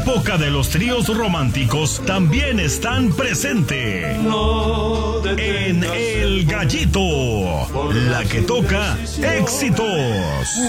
época de los tríos románticos también están presentes en El Gallito, la que toca éxitos.